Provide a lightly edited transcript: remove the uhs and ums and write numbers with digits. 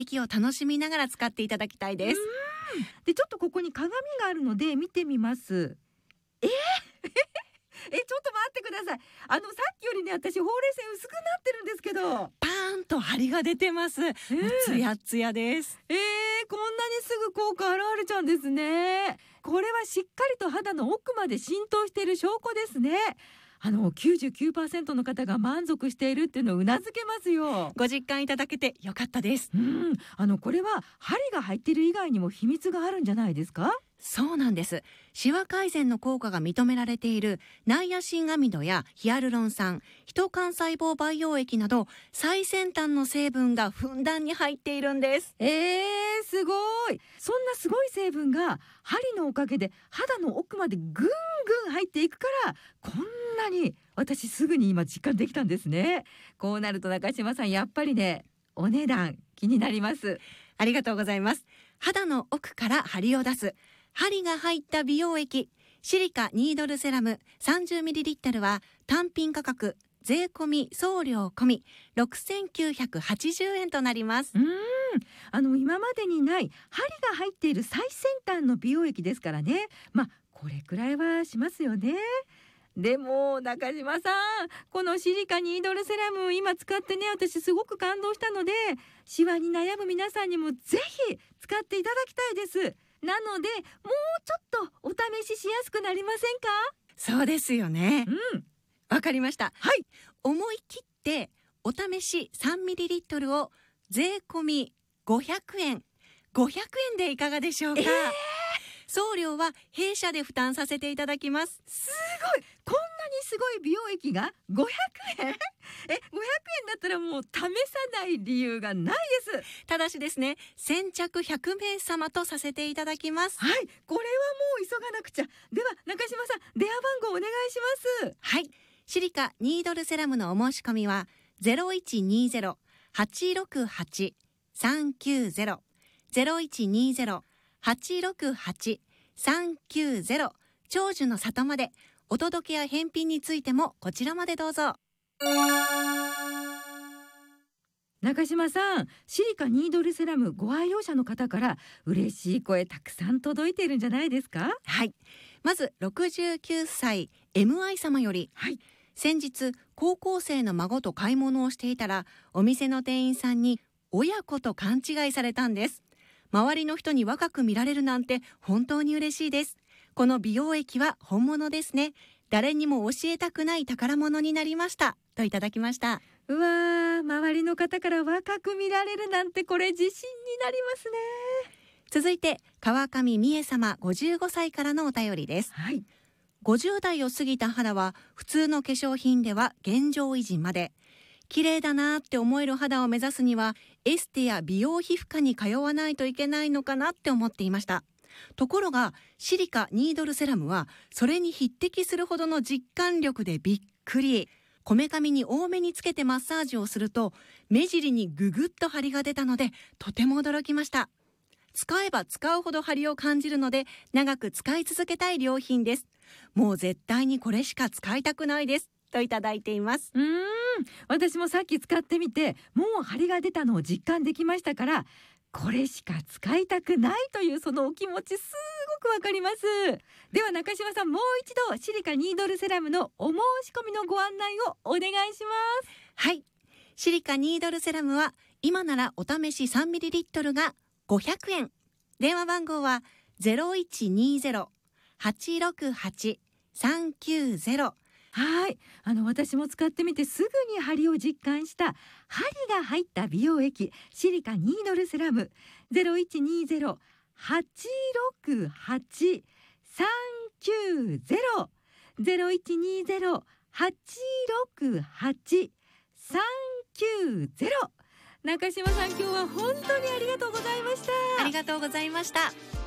液を楽しみながら使っていただきたいです。 でちょっとここに鏡があるので見てみます。ちょっと待ってください。さっきよりね、私ほうれい線薄くなってるんですけど、 パーンと張りが出てます。もうツヤツヤです。 こんなにすぐ効果現れちゃうんですね。これはしっかりと肌の奥まで浸透している証拠ですね。99% の方が満足しているっていうのをうなずけますよ。 ご実感いただけてよかったです。 これは針が入っている以外にも秘密があるんじゃないですか？ そうなんです。シワ改善の効果が認められているナイアシンアミドやヒアルロン酸、ヒト幹細胞培養液など最先端の成分がふんだんに入っているんです。 すごい。そんなすごい成分が針のおかげで肌の奥までぐんぐん入っていくから、こんなに私すぐに今実感できたんですね。こうなると中島さん、やっぱりね、お値段気になります。 ありがとうございます。肌の奥から張りを出す針が入った美容液シリカニードルセラム 30ml は単品価格税込み送料込み6980円となります。 今までにない針が入っている最先端の美容液ですからね。これくらいはしますよね。でも中島さん、このシリカニードルセラム今使ってね、私すごく感動したので、シワに悩む皆さんにもぜひ使っていただきたいです。なのでもうちょっとお試ししやすくなりませんか？ そうですよね。わかりました。 はい。 思い切ってお試し 3ml を税込み500円でいかがでしょうか？送料は弊社で負担させていただきます。 すごい。こんなにすごい美容液が500円500円だったらもう試さない理由がないです。 ただしですね、先着100名様とさせていただきます。 はい、これはもう急がなくちゃ。では中島さん、電話番号お願いします。 はい、シリカニードルセラムのお申し込みは 0120-868-390 0120-868-390 長寿の里まで。お届けや返品についてもこちらまでどうぞ。 中島さん、シリカニードルセラムご愛用者の方から嬉しい声たくさん届いているんじゃないですか？ はい、まず69歳 MI 様より、先日高校生の孫と買い物をしていたら、お店の店員さんに親子と勘違いされたんです。周りの人に若く見られるなんて本当に嬉しいです。この美容液は本物ですね。誰にも教えたくない宝物になりましたといただきました。 うわー、周りの方から若く見られるなんて、これ自信になりますね。 続いて川上美恵様55歳からのお便りです。50代を過ぎた肌は普通の化粧品では現状維持まで、綺麗だなって思える肌を目指すにはエステや美容皮膚科に通わないといけないのかなって思っていました。ところがシリカニードルセラムはそれに匹敵するほどの実感力でびっくり。こめかみに多めにつけてマッサージをすると目尻にぐぐっと張りが出たので、とても驚きました。使えば使うほど張りを感じるので長く使い続けたい良品です。もう絶対にこれしか使いたくないですといただいています。 私もさっき使ってみて、もう張りが出たのを実感できましたから、これしか使いたくないというそのお気持ちすごくわかります。では中島さん、もう一度シリカニードルセラムのお申し込みのご案内をお願いします。 はい、シリカニードルセラムは今ならお試し 3ml が500円。電話番号は 0120-868-390。 はい、私も使ってみてすぐに張りを実感した針が入った美容液シリカニードルセラム 0120-868-390 0120-868-390。中島さん、今日は本当にありがとうございました。 ありがとうございました。